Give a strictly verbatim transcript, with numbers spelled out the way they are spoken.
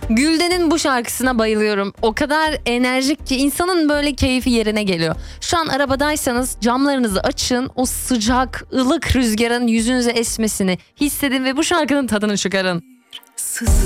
Gülden'in bu şarkısına bayılıyorum. O kadar enerjik ki insanın böyle keyfi yerine geliyor. Şu an arabadaysanız camlarınızı açın. O sıcak, ılık rüzgarın yüzünüze esmesini hissedin ve bu şarkının tadını çıkarın. Sızı